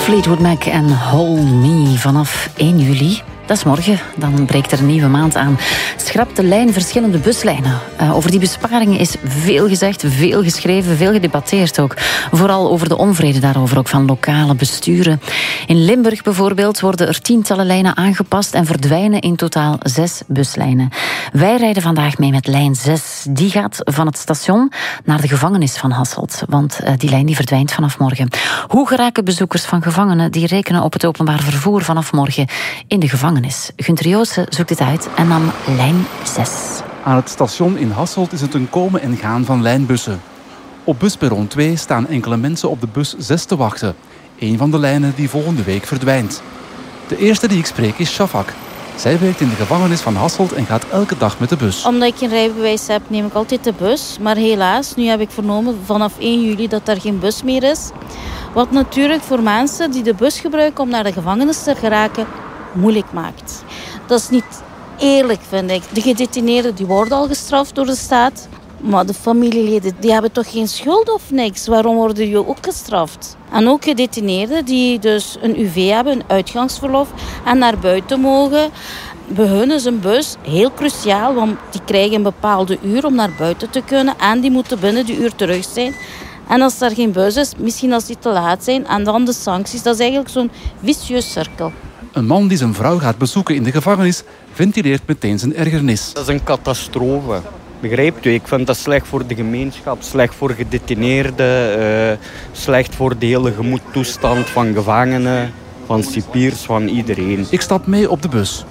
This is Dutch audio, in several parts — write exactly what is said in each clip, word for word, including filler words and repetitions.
Fleetwood Mac en Hold Me vanaf één juli. Dat is morgen, dan breekt er een nieuwe maand aan. Schrapt de lijn verschillende buslijnen. Uh, over die besparingen is veel gezegd, veel geschreven, veel gedebatteerd ook. Vooral over de onvrede daarover, ook van lokale besturen. In Limburg bijvoorbeeld worden er tientallen lijnen aangepast en verdwijnen in totaal zes buslijnen. Wij rijden vandaag mee met lijn zes. Die gaat van het station naar de gevangenis van Hasselt. Want uh, die lijn die verdwijnt vanaf morgen. Hoe geraken bezoekers van gevangenen die rekenen op het openbaar vervoer vanaf morgen in de gevangenis? Gunther Joosten zoekt dit uit en nam lijn zes. Aan het station in Hasselt is het een komen en gaan van lijnbussen. Op busperron twee staan enkele mensen op de bus zes te wachten. Een van de lijnen die volgende week verdwijnt. De eerste die ik spreek is Shafak. Zij werkt in de gevangenis van Hasselt en gaat elke dag met de bus. Omdat ik geen rijbewijs heb, neem ik altijd de bus. Maar helaas, nu heb ik vernomen vanaf één juli dat er geen bus meer is. Wat natuurlijk voor mensen die de bus gebruiken om naar de gevangenis te geraken moeilijk maakt. Dat is niet eerlijk, vind ik. De gedetineerden die worden al gestraft door de staat. Maar de familieleden die hebben toch geen schuld of niks? Waarom worden die ook gestraft? En ook gedetineerden die dus een U V hebben, een uitgangsverlof en naar buiten mogen. Bij hun is een bus heel cruciaal, want die krijgen een bepaalde uur om naar buiten te kunnen en die moeten binnen die uur terug zijn. En als er geen bus is, misschien als die te laat zijn en dan de sancties. Dat is eigenlijk zo'n vicieus cirkel. Een man die zijn vrouw gaat bezoeken in de gevangenis ventileert meteen zijn ergernis. Dat is een catastrofe. Begrijpt u? Ik vind dat slecht voor de gemeenschap, slecht voor gedetineerden, uh, slecht voor de hele gemoedtoestand van gevangenen, van cipiers, van iedereen. Ik stap mee op de bus.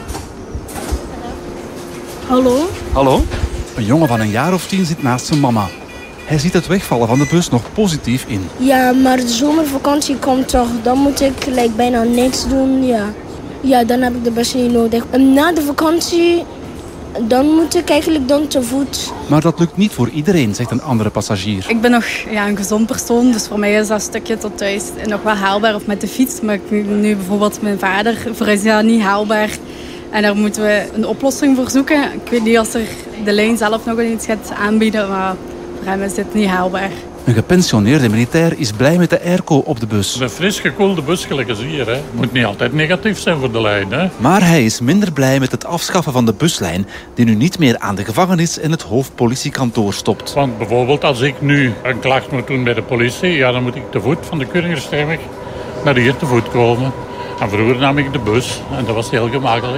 Hallo? Hallo? Een jongen van een jaar of tien zit naast zijn mama. Hij ziet het wegvallen van de bus nog positief in. Ja, maar de zomervakantie komt toch. Dan moet ik like, bijna niks doen. Ja. ja, dan heb ik de bus niet nodig. En na de vakantie, dan moet ik eigenlijk dan te voet. Maar dat lukt niet voor iedereen, zegt een andere passagier. Ik ben nog ja, een gezond persoon, dus voor mij is dat stukje tot thuis nog wel haalbaar. Of met de fiets, maar nu bijvoorbeeld mijn vader, voor is dat niet haalbaar. En daar moeten we een oplossing voor zoeken. Ik weet niet of er de lijn zelf nog iets gaat aanbieden, maar voor hem is dit niet haalbaar. Een gepensioneerde militair is blij met de airco op de bus. Een fris gekoelde bus, gelijk als hier. Het moet niet altijd negatief zijn voor de lijn. Hè? Maar hij is minder blij met het afschaffen van de buslijn, die nu niet meer aan de gevangenis en het hoofdpolitiekantoor stopt. Want bijvoorbeeld als ik nu een klacht moet doen bij de politie, ja, dan moet ik te voet van de Kuringerstraatweg naar hier te voet komen. En vroeger nam ik de bus en dat was heel gemakkelijk.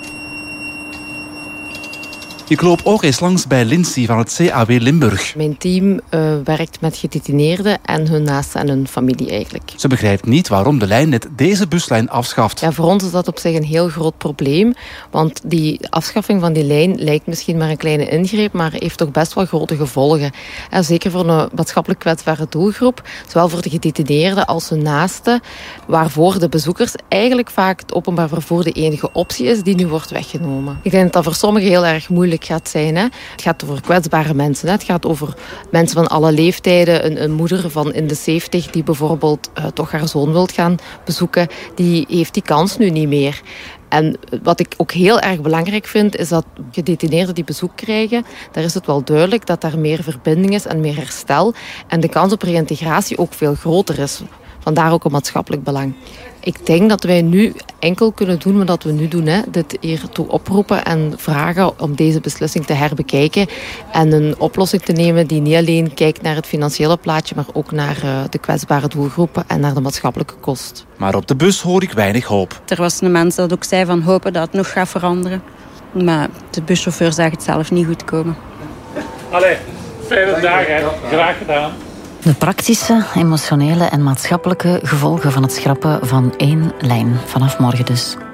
Ik loop ook eens langs bij Lindsay van het C A W Limburg. Mijn team uh, werkt met gedetineerden en hun naasten en hun familie eigenlijk. Ze begrijpt niet waarom de lijn net deze buslijn afschaft. Ja, voor ons is dat op zich een heel groot probleem. Want die afschaffing van die lijn lijkt misschien maar een kleine ingreep, maar heeft toch best wel grote gevolgen. En zeker voor een maatschappelijk kwetsbare doelgroep, zowel voor de gedetineerden als hun naasten, waarvoor de bezoekers eigenlijk vaak het openbaar vervoer de enige optie is die nu wordt weggenomen. Ik denk dat dat voor sommigen heel erg moeilijk gaat zijn. Hè. Het gaat over kwetsbare mensen. Hè. Het gaat over mensen van alle leeftijden. Een, een moeder van in de zeventig die bijvoorbeeld uh, toch haar zoon wilt gaan bezoeken, die heeft die kans nu niet meer. En wat ik ook heel erg belangrijk vind, is dat gedetineerden die bezoek krijgen, daar is het wel duidelijk dat daar meer verbinding is en meer herstel. En de kans op reïntegratie ook veel groter is. Vandaar ook een maatschappelijk belang. Ik denk dat wij nu enkel kunnen doen wat we nu doen. Hè. Dit hiertoe oproepen en vragen om deze beslissing te herbekijken. En een oplossing te nemen die niet alleen kijkt naar het financiële plaatje, maar ook naar uh, de kwetsbare doelgroepen en naar de maatschappelijke kost. Maar op de bus hoor ik weinig hoop. Er was een mens dat ook zei van hopen dat het nog gaat veranderen. Maar de buschauffeur zag het zelf niet goed komen. Allee, fijne dagen. Graag gedaan. De praktische, emotionele en maatschappelijke gevolgen van het schrappen van één lijn vanaf morgen dus.